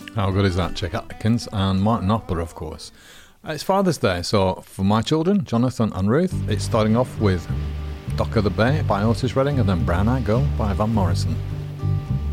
How good is that? Chick Atkins and Martin Knopfler, of course. It's Father's Day, so for my children, Jonathan and Ruth, it's starting off with Dock of the Bay by Otis Redding and then Brown Eyed Girl by Van Morrison.